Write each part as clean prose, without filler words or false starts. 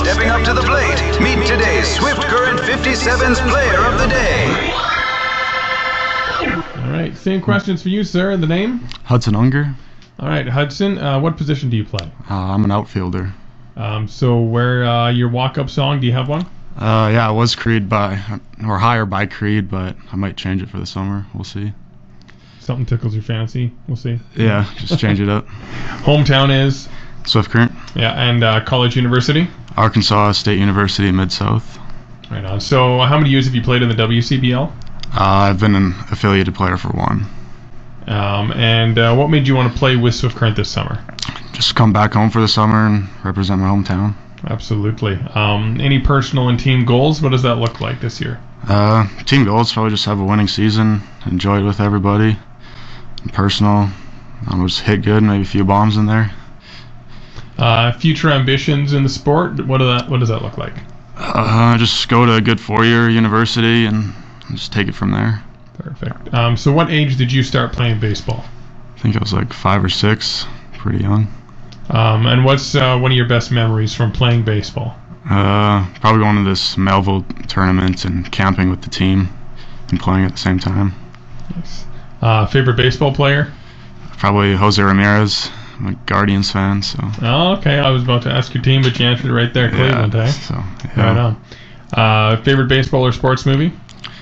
stepping up to the plate. Meet today's Swift Current 57's Player of the Day. All right, same questions for you, sir. The name? Hudson Unger. All right, Hudson, what position do you play? I'm an outfielder. So where your walk-up song, do you have one? Yeah, I was hired by Creed, but I might change it for the summer. We'll see. Something tickles your fancy. We'll see. Yeah, just change it up. Hometown is? Swift Current. Yeah, and college university? Arkansas State University, Mid-South. Right on. So how many years have you played in the WCBL? I've been an affiliated player for 1. And what made you want to play with Swift Current this summer? Just come back home for the summer and represent my hometown. Absolutely. Any personal and team goals? What does that look like this year? Team goals, probably just have a winning season, enjoy it with everybody. And personal, I'll just hit good, maybe a few bombs in there. Future ambitions in the sport, what does that look like? Just go to a good 4-year university and just take it from there. Perfect. So what age did you start playing baseball? I think I was like 5 or 6, pretty young. And what's one of your best memories from playing baseball? Probably going to this Melville tournament and camping with the team and playing at the same time. Nice. Favorite baseball player? Probably Jose Ramirez. I'm a Guardians fan, so. Oh, okay. I was about to ask your team, but you answered it right there. Cleveland, yeah, eh? So, yeah. Right on. Favorite baseball or sports movie?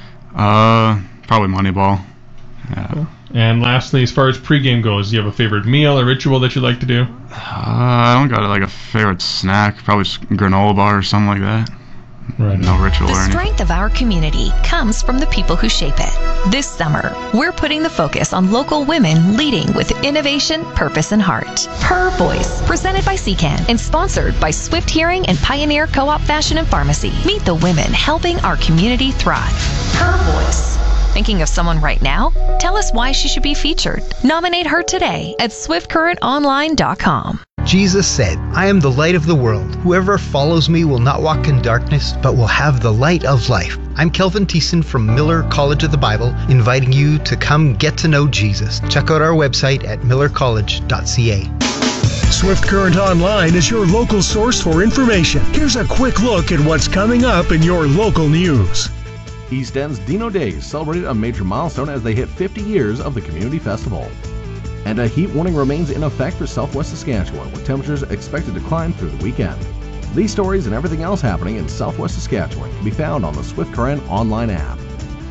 Probably Moneyball. Yeah. Cool. And lastly, as far as pregame goes, do you have a favorite meal or ritual that you like to do? I don't got like a favorite snack. Probably just granola bar or something like that. Right. No ritual or The anything. strength of our community comes from the people who shape it. This summer, we're putting the focus on local women leading with innovation, purpose, and heart. Her Voice, presented by CCAN and sponsored by Swift Hearing and Pioneer Co-op Fashion and Pharmacy. Meet the women helping our community thrive. Her Voice. Thinking of someone right now? Tell us why she should be featured. Nominate her today at swiftcurrentonline.com. Jesus said, I am the light of the world. Whoever follows me will not walk in darkness, but will have the light of life. I'm Kelvin Thiessen from Miller College of the Bible, inviting you to come get to know Jesus. Check out our website at millercollege.ca. Swift Current Online is your local source for information. Here's a quick look at what's coming up in your local news. East End's Dino Days celebrated a major milestone as they hit 50 years of the community festival. And a heat warning remains in effect for southwest Saskatchewan, with temperatures expected to climb through the weekend. These stories and everything else happening in southwest Saskatchewan can be found on the Swift Current Online app.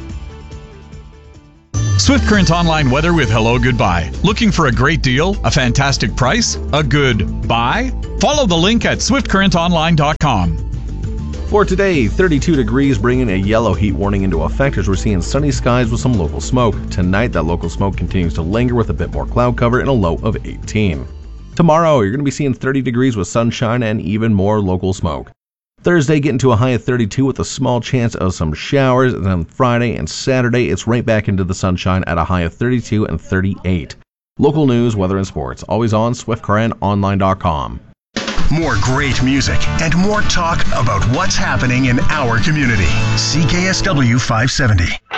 Swift Current Online weather with Hello Goodbye. Looking for a great deal? A fantastic price? A good buy? Follow the link at swiftcurrentonline.com. For today, 32 degrees, bringing a yellow heat warning into effect as we're seeing sunny skies with some local smoke. Tonight, that local smoke continues to linger with a bit more cloud cover and a low of 18. Tomorrow, you're going to be seeing 30 degrees with sunshine and even more local smoke. Thursday, getting to a high of 32 with a small chance of some showers. And then Friday and Saturday, it's right back into the sunshine at a high of 32 and 38. Local news, weather, and sports, always on swiftcurrentonline.com. More great music and more talk about what's happening in our community. CKSW 570.